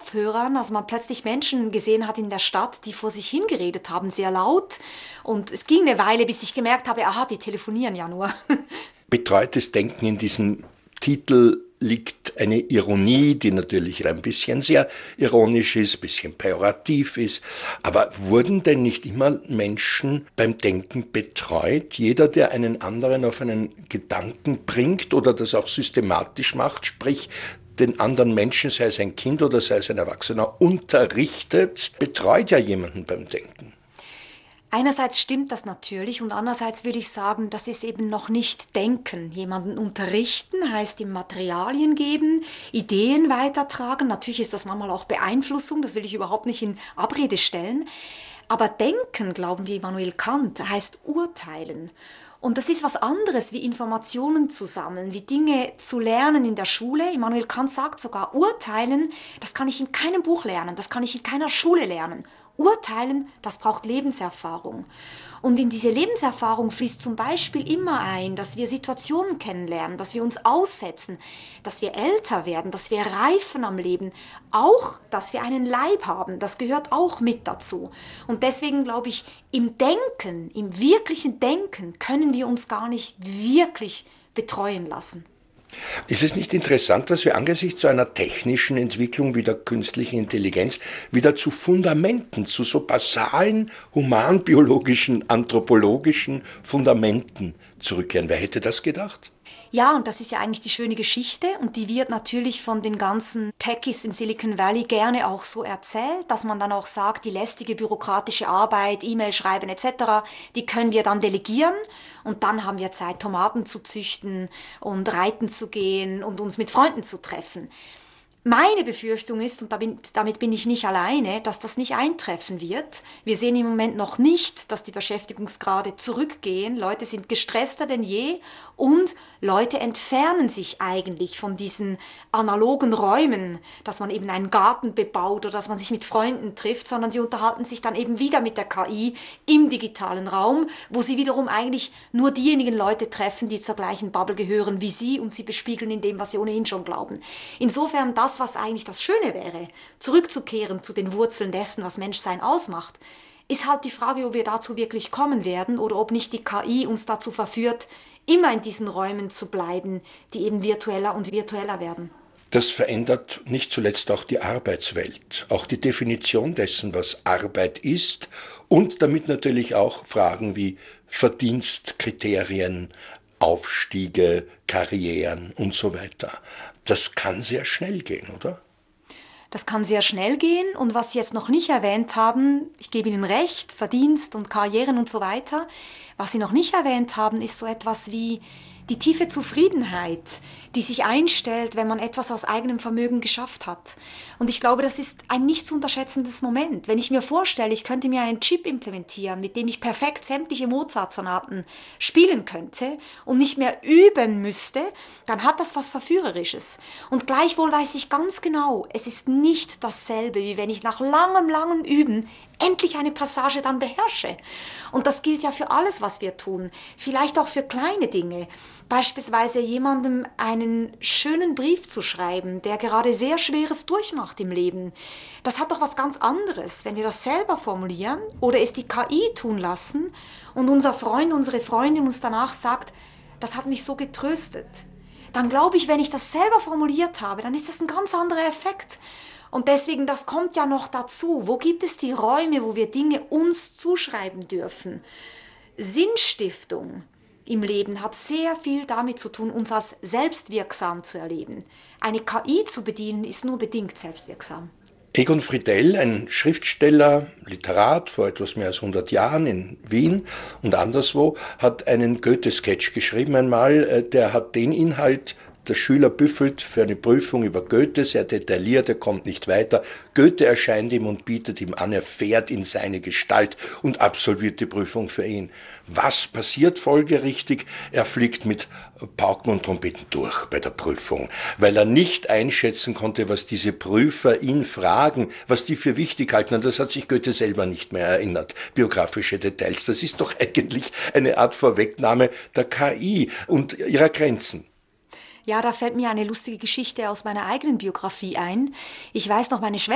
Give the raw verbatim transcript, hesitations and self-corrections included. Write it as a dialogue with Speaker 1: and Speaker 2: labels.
Speaker 1: Kopfhörern, also man plötzlich Menschen gesehen hat in der Stadt, die vor sich hingeredet haben, sehr laut. Und es ging eine Weile, bis ich gemerkt habe, aha, die telefonieren ja nur.
Speaker 2: Betreutes Denken, in diesem Titel liegt eine Ironie, die natürlich ein bisschen sehr ironisch ist, ein bisschen pejorativ ist. Aber wurden denn nicht immer Menschen beim Denken betreut? Jeder, der einen anderen auf einen Gedanken bringt oder das auch systematisch macht, sprich den anderen Menschen, sei es ein Kind oder sei es ein Erwachsener, unterrichtet, betreut ja jemanden beim Denken.
Speaker 1: Einerseits stimmt das natürlich und andererseits würde ich sagen, das ist eben noch nicht Denken. Jemanden unterrichten heißt ihm Materialien geben, Ideen weitertragen. Natürlich ist das manchmal auch Beeinflussung, das will ich überhaupt nicht in Abrede stellen. Aber Denken, glauben wir Immanuel Kant, heißt urteilen. Und das ist was anderes, wie Informationen zu sammeln, wie Dinge zu lernen in der Schule. Immanuel Kant sagt sogar, urteilen, das kann ich in keinem Buch lernen, das kann ich in keiner Schule lernen. Urteilen, das braucht Lebenserfahrung. Und in diese Lebenserfahrung fließt zum Beispiel immer ein, dass wir Situationen kennenlernen, dass wir uns aussetzen, dass wir älter werden, dass wir reifen am Leben, auch, dass wir einen Leib haben, das gehört auch mit dazu. Und deswegen glaube ich, im Denken, im wirklichen Denken können wir uns gar nicht wirklich betreuen lassen.
Speaker 2: Ist es nicht interessant, dass wir angesichts so einer technischen Entwicklung wie der künstlichen Intelligenz wieder zu Fundamenten, zu so basalen humanbiologischen, anthropologischen Fundamenten zurückkehren? Wer hätte das gedacht?
Speaker 1: Ja, und das ist ja eigentlich die schöne Geschichte und die wird natürlich von den ganzen Techies im Silicon Valley gerne auch so erzählt, dass man dann auch sagt, die lästige bürokratische Arbeit, E-Mail schreiben et cetera, die können wir dann delegieren und dann haben wir Zeit, Tomaten zu züchten und reiten zu gehen und uns mit Freunden zu treffen. Meine Befürchtung ist, und damit bin ich nicht alleine, dass das nicht eintreffen wird. Wir sehen im Moment noch nicht, dass die Beschäftigungsgrade zurückgehen. Leute sind gestresster denn je und Leute entfernen sich eigentlich von diesen analogen Räumen, dass man eben einen Garten bebaut oder dass man sich mit Freunden trifft, sondern sie unterhalten sich dann eben wieder mit der K I im digitalen Raum, wo sie wiederum eigentlich nur diejenigen Leute treffen, die zur gleichen Bubble gehören wie sie und sie bespiegeln in dem, was sie ohnehin schon glauben. Insofern das, was eigentlich das Schöne wäre, zurückzukehren zu den Wurzeln dessen, was Menschsein ausmacht, ist halt die Frage, ob wir dazu wirklich kommen werden oder ob nicht die K I uns dazu verführt, immer in diesen Räumen zu bleiben, die eben virtueller und virtueller werden.
Speaker 2: Das verändert nicht zuletzt auch die Arbeitswelt, auch die Definition dessen, was Arbeit ist und damit natürlich auch Fragen wie Verdienstkriterien, Aufstiege, Karrieren und so weiter. Das kann sehr schnell gehen, oder?
Speaker 1: Das kann sehr schnell gehen und was Sie jetzt noch nicht erwähnt haben, ich gebe Ihnen recht, Verdienst und Karrieren und so weiter, was Sie noch nicht erwähnt haben, ist so etwas wie die tiefe Zufriedenheit, die sich einstellt, wenn man etwas aus eigenem Vermögen geschafft hat. Und ich glaube, das ist ein nicht zu unterschätzendes Moment. Wenn ich mir vorstelle, ich könnte mir einen Chip implementieren, mit dem ich perfekt sämtliche Mozart-Sonaten spielen könnte und nicht mehr üben müsste, dann hat das was Verführerisches. Und gleichwohl weiß ich ganz genau, es ist nicht dasselbe, wie wenn ich nach langem, langem Üben endlich eine Passage dann beherrsche. Und das gilt ja für alles, was wir tun. Vielleicht auch für kleine Dinge. Beispielsweise jemandem einen schönen Brief zu schreiben, der gerade sehr Schweres durchmacht im Leben. Das hat doch was ganz anderes, wenn wir das selber formulieren oder es die K I tun lassen und unser Freund, unsere Freundin uns danach sagt, das hat mich so getröstet. Dann glaube ich, wenn ich das selber formuliert habe, dann ist das ein ganz anderer Effekt. Und deswegen, das kommt ja noch dazu. Wo gibt es die Räume, wo wir Dinge uns zuschreiben dürfen? Sinnstiftung im Leben hat sehr viel damit zu tun, uns als selbstwirksam zu erleben. Eine K I zu bedienen, ist nur bedingt selbstwirksam.
Speaker 2: Egon Friedell, ein Schriftsteller, Literat vor etwas mehr als hundert Jahren in Wien und anderswo, hat einen Goethe-Sketch geschrieben einmal, der hat den Inhalt: Der Schüler büffelt für eine Prüfung über Goethe, sehr detailliert, er kommt nicht weiter. Goethe erscheint ihm und bietet ihm an, er fährt in seine Gestalt und absolviert die Prüfung für ihn. Was passiert folgerichtig? Er fliegt mit Pauken und Trompeten durch bei der Prüfung, weil er nicht einschätzen konnte, was diese Prüfer ihn fragen, was die für wichtig halten. Und das hat sich Goethe selber nicht mehr erinnert. Biografische Details, das ist doch eigentlich eine Art Vorwegnahme der K I und ihrer Grenzen.
Speaker 1: Ja, da fällt mir eine lustige Geschichte aus meiner eigenen Biografie ein. Ich weiß noch, meine Schwester